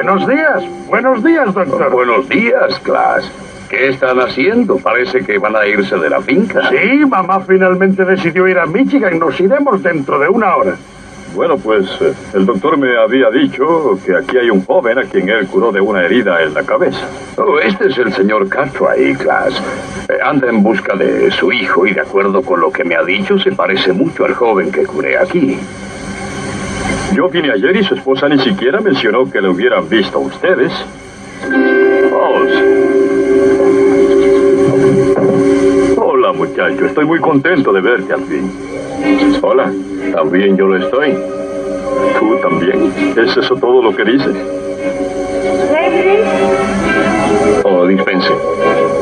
Buenos días, doctor. Buenos días, Klaas. ¿Qué están haciendo? Parece que van a irse de la finca. Sí, mamá finalmente decidió ir a Michigan. Nos iremos dentro de una hora. Bueno, pues el doctor me había dicho que aquí hay un joven a quien él curó de una herida en la cabeza. Oh, este es el señor Cartwright, Klaas. Anda en busca de su hijo y de acuerdo con lo que me ha dicho, se parece mucho al joven que curé aquí. Yo vine ayer y su esposa ni siquiera mencionó que le hubieran visto a ustedes. Oh, hola, muchacho. Estoy muy contento de verte al fin. Hola, también yo lo estoy. ¿Tú también? ¿Es eso todo lo que dices? Oh, dispense.